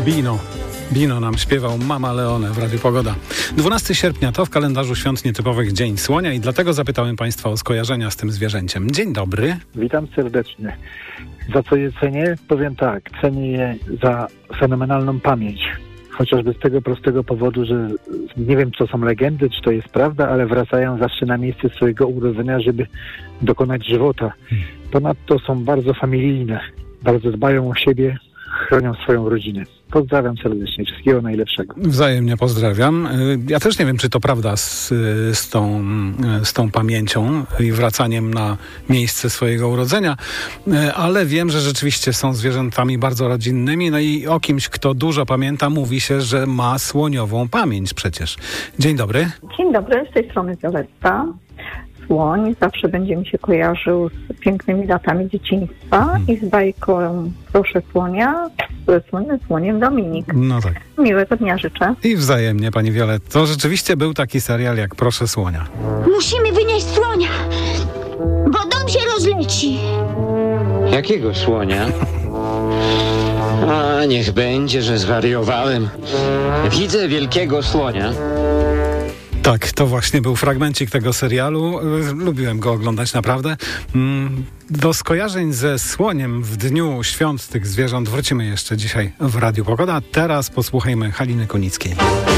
Bino nam śpiewał Mama Leone w Radiu Pogoda. 12 sierpnia to w kalendarzu świąt nietypowych Dzień Słonia i dlatego zapytałem Państwa o skojarzenia z tym zwierzęciem. Dzień dobry. Witam serdecznie. Za co je cenię? Powiem tak, cenię je za fenomenalną pamięć. Chociażby z tego prostego powodu, że nie wiem, co są legendy, czy to jest prawda, ale wracają zawsze na miejsce swojego urodzenia, żeby dokonać żywota. Ponadto są bardzo familijne, bardzo dbają o siebie, chronią swoją rodzinę. Pozdrawiam serdecznie, wszystkiego najlepszego. Wzajemnie pozdrawiam. Ja też nie wiem, czy to prawda z tą pamięcią i wracaniem na miejsce swojego urodzenia, ale wiem, że rzeczywiście są zwierzętami bardzo rodzinnymi, no i o kimś, kto dużo pamięta, mówi się, że ma słoniową pamięć przecież. Dzień dobry. Dzień dobry, z tej strony Wioletta. Słoń zawsze będzie mi się kojarzył z pięknymi latami dzieciństwa i z bajką Proszę Słonia z słynnym słoniem Dominik. No tak. Miłego dnia życzę. I wzajemnie, pani Violetto. To rzeczywiście był taki serial jak Proszę Słonia. Musimy wynieść słonia, bo dom się rozleci. Jakiego słonia? A niech będzie, że zwariowałem. Widzę wielkiego słonia. Tak, to właśnie był fragmencik tego serialu. Lubiłem go oglądać naprawdę. Do skojarzeń ze słoniem w dniu świąt tych zwierząt wrócimy jeszcze dzisiaj w Radiu Pogoda. Teraz posłuchajmy Haliny Kunickiej.